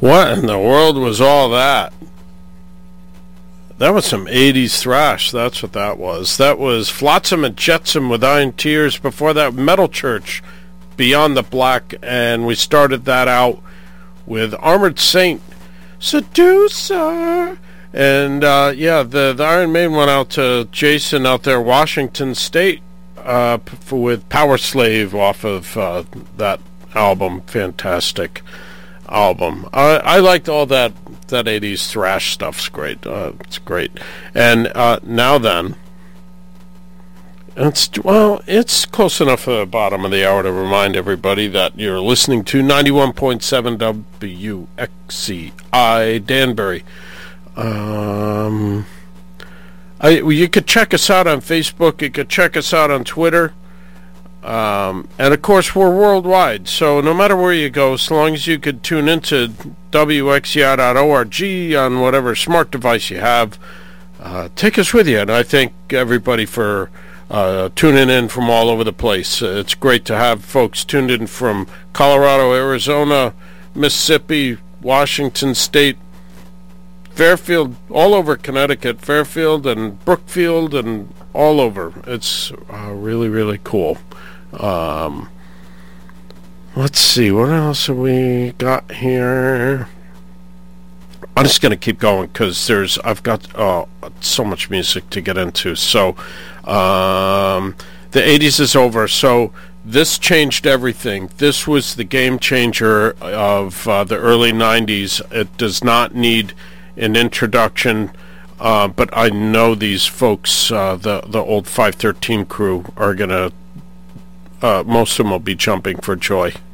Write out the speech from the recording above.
What in the world was all that? That was some 80s thrash, that's what that was. That was Flotsam and Jetsam with Iron Tears. Before that, Metal Church, Beyond the Black, and we started that out with Armored Saint, Seducer. And the Iron Maiden went out to Jason out there, Washington State, with Power Slave off of that album. Fantastic album. I liked all that 80s thrash stuff's great. It's great. And now then, it's close enough for the bottom of the hour to remind everybody that you're listening to 91.7 WXCI Danbury. You could check us out on Facebook. You could check us out on Twitter. And of course we're worldwide, so no matter where you go, as long as you could tune into WXCI.org on whatever smart device you have, take us with you. And I thank everybody for tuning in from all over the place. It's great to have folks tuned in from Colorado, Arizona, Mississippi, Washington State, Fairfield, all over Connecticut, Fairfield and Brookfield and all over. It's really, really cool. Let's see, what else have we got here? I'm just going to keep going because I've got so much music to get into. So the 80s is over, so this changed everything. This was the game changer of the early 90s. It does not need an introduction, but I know these folks, the old 513 crew, are going to most of them will be jumping for joy.